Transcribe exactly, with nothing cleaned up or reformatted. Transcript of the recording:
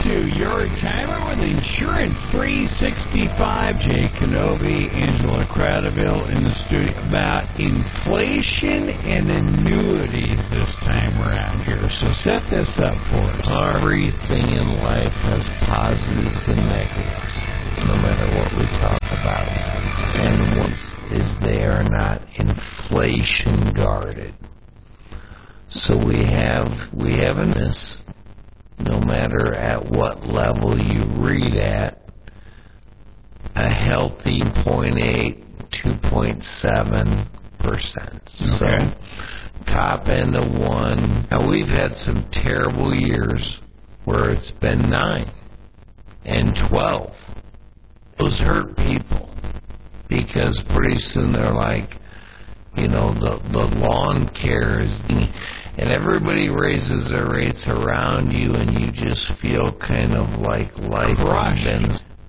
to Your Retirement with Insurance three sixty-five. Jay Kenobi, Angela Cradaville in the studio about inflation and annuities this time around here. So set this up for us. Everything in life has positives and negatives, no matter what we talk about. And what is they are not inflation guarded. So we have we have in this, no matter at what level you read at, a healthy zero point eight, two point seven percent. Okay. So top end of one. Now we've had some terrible years where it's been nine and twelve. Those hurt people because pretty soon they're like, you know, the the lawn care is, and everybody raises their rates around you, and you just feel kind of like life crushed. bends.